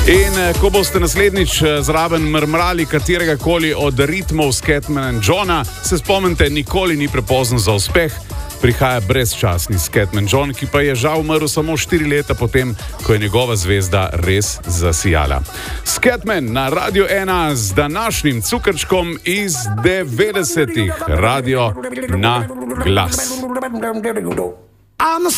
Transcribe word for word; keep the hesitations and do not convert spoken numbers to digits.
In ko boste naslednjič zraven mrmrali katerega koli od ritmov Scatman Johna, se spomnite, nikoli ni prepozno za uspeh. Prihaja brezčasni Scatman John, ki pa je žal umrl samo štiri leta potem, ko je njegova zvezda res zasijala. Scatman na Radio ena z današnjim cukrčkom iz devetdesetih. Radio na glas.